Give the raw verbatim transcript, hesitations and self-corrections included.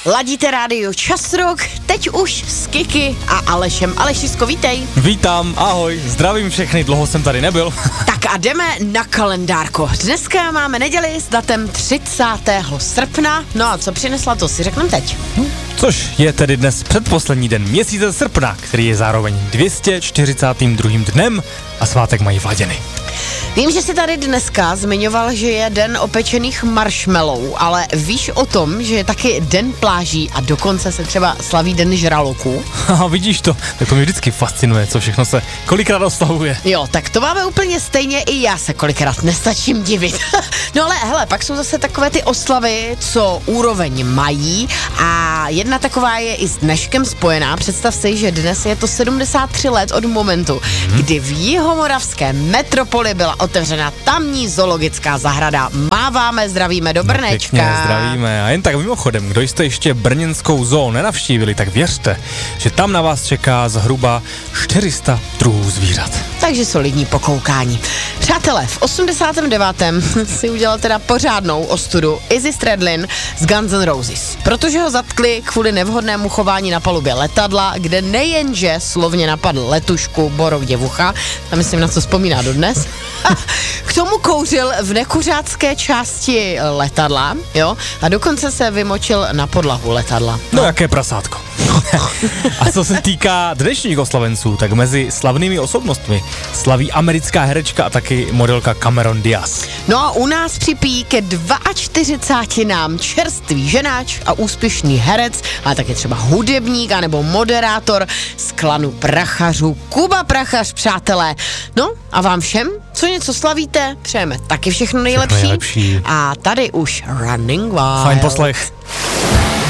Ladíte rádio Čas Rock, teď už s Kiki a Alešem. Alešisko, vítej. Vítám, ahoj, zdravím všechny, dlouho jsem tady nebyl. Tak a jdeme na kalendárko. Dneska máme neděli s datem třicátého srpna. No a co přinesla, to si řekneme teď. Což je tedy dnes předposlední den měsíce srpna, který je zároveň dvě stě čtyřicátým druhým dnem a svátek mají Vladěny. Vím, že jsi tady dneska zmiňoval, že je den opečených marshmallow, ale víš o tom, že je taky den pláží a dokonce se třeba slaví den žraloků? Haha, vidíš to, tak to mě vždycky fascinuje, co všechno se kolikrát oslavuje. Jo, tak to máme úplně stejně, i já se kolikrát nestačím divit. No ale hele, pak jsou zase takové ty oslavy, co úroveň mají a jedna taková je i s dneškem spojená. Představ si, že dnes je to sedmdesát tři let od momentu, hmm. kdy v jihomoravské metropoli byla otevřena tamní zoologická zahrada. Máváme, zdravíme do Brnečka. Pěkně, zdravíme. A jen tak mimochodem, kdo jste ještě brněnskou zoo nenavštívili, tak věřte, že tam na vás čeká zhruba čtyři sta druhů zvířat. Takže solidní pokoukání. Přátelé, v osmdesátém devátém si udělal teda pořádnou ostudu Izzy Stradlin z Guns N' Roses, protože ho zatkli kvůli nevhodnému chování na palubě letadla, kde nejenže slovně napadl letušku Borov děvucha, tam myslím, na co vzpomíná dodnes, k tomu kouřil v nekuřácké části letadla, jo, a dokonce se vymočil na podlahu letadla. No, no jaké prasátko. A co se týká dnešních oslavenců, tak mezi slavnými osobnostmi slaví americká herečka a taky modelka Cameron Diaz. No a u nás připíjí ke čtyřicátidvám čerstvý ženáč a úspěšný herec, ale taky třeba hudebník anebo moderátor z klanu Prachařů Kuba Prachař, přátelé. No a vám všem, co něco slavíte, přejeme taky všechno nejlepší. Všechno nejlepší. A tady už Running Wild. Fajn poslech.